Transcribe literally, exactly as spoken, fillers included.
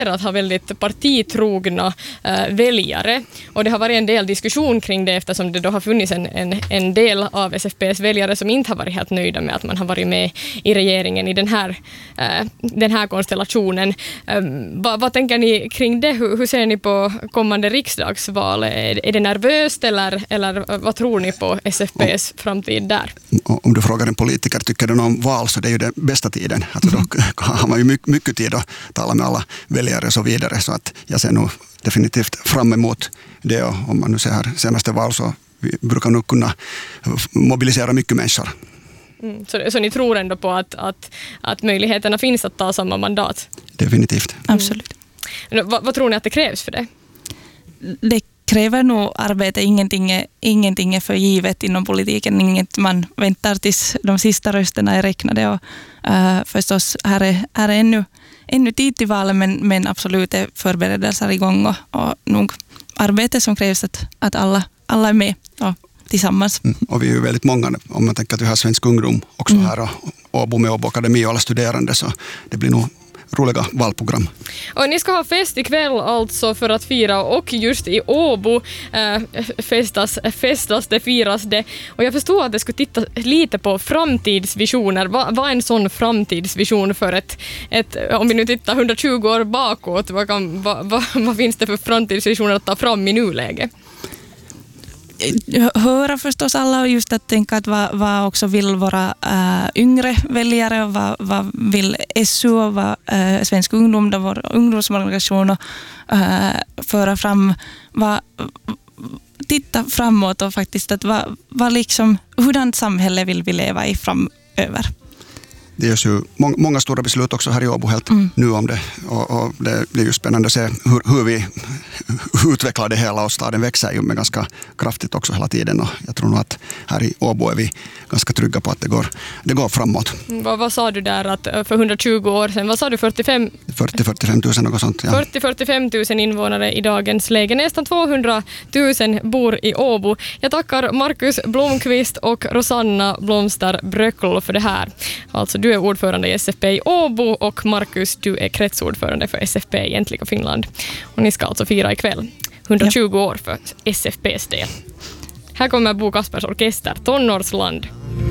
att ha väldigt partitrogna äh, väljare, och det har varit en del diskussion kring det eftersom det då har funnits en, en, en del av S F P:s väljare som inte har varit helt nöjda med att man har varit med i regeringen i den här, äh, den här konstellationen. Ähm, vad, vad tänker ni kring det? Hur, hur ser ni på kommande riksdagsval? Är, är det nervöst eller, eller vad tror ni på S F P:s framtid där? Om du frågar en politiker tycker du om val, så det är ju den bästa tiden. Alltså då har man ju mycket, mycket tid att tala med alla väljare och så vidare, så att jag ser nog definitivt fram emot det, och om man nu ser här senaste val så vi brukar nog kunna mobilisera mycket människor. Mm, så, så ni tror ändå på att, att, att möjligheterna finns att ta samma mandat? Definitivt. Mm. Absolut. Vad, vad tror ni att det krävs för det? Det kräver nog arbete. Ingenting är, ingenting är för givet inom politiken. Inget man väntar tills de sista rösterna är räknade. Och, uh, förstås, här är, här är ännu, ännu tid till valet, men, men absolut är förberedelser igång och, och nog arbete som krävs att, att alla, alla är med och tillsammans. Mm, och vi är ju väldigt många, om man tänker att vi har svensk ungdom också mm. här och Åbo med Åbo Akademi och alla studerande, så det blir nog roliga valprogram. Och ni ska ha fest ikväll alltså för att fira, och just i Åbo äh, festas, festas det, firas det. Och jag förstår att det skulle titta lite på framtidsvisioner. Vad, vad är en sån framtidsvision för ett, ett, om vi nu tittar hundratjugo år bakåt, vad, kan, vad, vad, vad finns det för framtidsvisioner att ta fram i nuläget? Höra förstås alla, och just att tänka att vad, vad också vill våra äh, yngre väljare, och vad, vad vill S U och vad äh, Svensk ungdom, då vår ungdomsorganisation, och äh, föra fram, vad, titta framåt och faktiskt att vad, vad liksom, hurdant samhälle vill vi leva i framöver. Det görs ju må- många stora beslut också här i Åbo helt mm. nu om det, och, och det blir ju spännande att se hur, hur vi utvecklar det hela, och staden växer ju med ganska kraftigt också hela tiden, och jag tror nog att här i Åbo är vi ganska trygga på att det går, det går framåt. Vad, vad sa du där att för hundratjugo år sedan, vad sa du, fyrtiofem fyrtio till fyrtiofem tusen något sånt? Ja. fyrtio till fyrtiofem tusen invånare i dagens läge, nästan tvåhundratusen bor i Åbo. Jag tackar Markus Blomqvist och Rosanna Blomster Bröckl för det här. Alltså du är ordförande i S F P i Åbo, och Markus, du är kretsordförande för S F P i Äntligen Finland. Och ni ska alltså fira ikväll hundratjugo ja. år för S F P:s del. Här kommer Bo Kaspers orkester, Tonårsland.